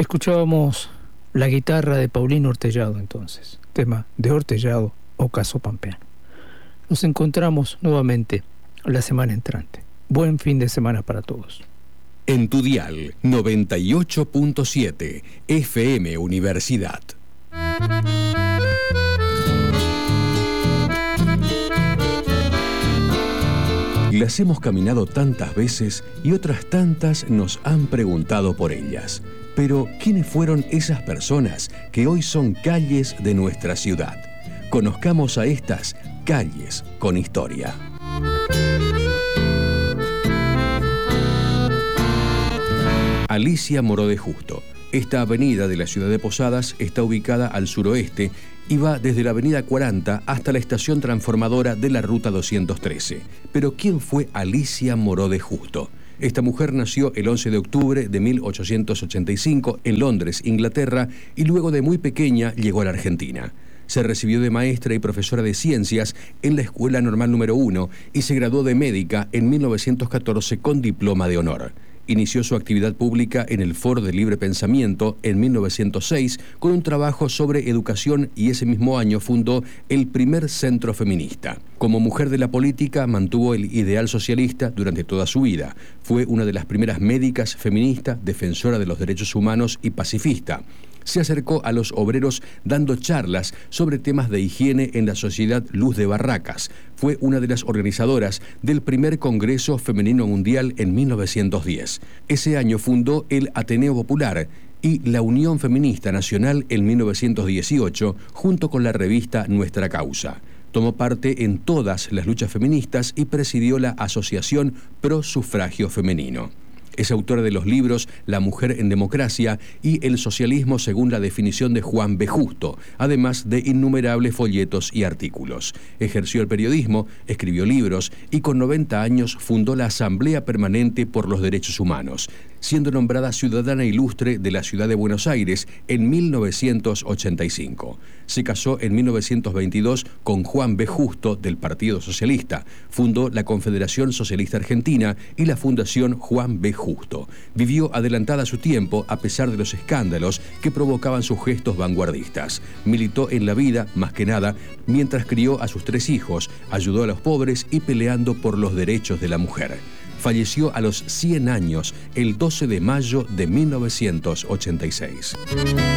Escuchábamos la guitarra de Paulino Ortellado entonces, tema de Ortellado, Ocaso Pampeano. Nos encontramos nuevamente la semana entrante. Buen fin de semana para todos. En tu dial 98.7 FM Universidad. Las hemos caminado tantas veces y otras tantas nos han preguntado por ellas. Pero, ¿quiénes fueron esas personas que hoy son calles de nuestra ciudad? Conozcamos a estas calles con historia. Alicia Moró de Justo. Esta avenida de la ciudad de Posadas está ubicada al suroeste y va desde la avenida 40 hasta la estación transformadora de la ruta 213. Pero ¿quién fue Alicia Moró de Justo? Esta mujer nació el 11 de octubre de 1885 en Londres, Inglaterra, y luego de muy pequeña llegó a la Argentina. Se recibió de maestra y profesora de ciencias en la Escuela Normal número 1 y se graduó de médica en 1914 con diploma de honor. Inició su actividad pública en el Foro de Libre Pensamiento en 1906 con un trabajo sobre educación y ese mismo año fundó el primer centro feminista. Como mujer de la política mantuvo el ideal socialista durante toda su vida. Fue una de las primeras médicas feministas, defensora de los derechos humanos y pacifista. Se acercó a los obreros dando charlas sobre temas de higiene en la Sociedad Luz de Barracas. Fue una de las organizadoras del primer Congreso Femenino Mundial en 1910. Ese año fundó el Ateneo Popular y la Unión Feminista Nacional en 1918, junto con la revista Nuestra Causa. Tomó parte en todas las luchas feministas y presidió la Asociación Pro Sufragio Femenino. Es autora de los libros La mujer en democracia y El socialismo según la definición de Juan B. Justo, además de innumerables folletos y artículos. Ejerció el periodismo, escribió libros y con 90 años fundó la Asamblea Permanente por los Derechos Humanos, siendo nombrada ciudadana ilustre de la ciudad de Buenos Aires en 1985. Se casó en 1922 con Juan B. Justo del Partido Socialista. Fundó la Confederación Socialista Argentina y la Fundación Juan B. Justo. Vivió adelantada a su tiempo a pesar de los escándalos que provocaban sus gestos vanguardistas. Militó en la vida, más que nada, mientras crió a sus 3 hijos, ayudó a los pobres y peleando por los derechos de la mujer. Falleció a los 100 años el 12 de mayo de 1986.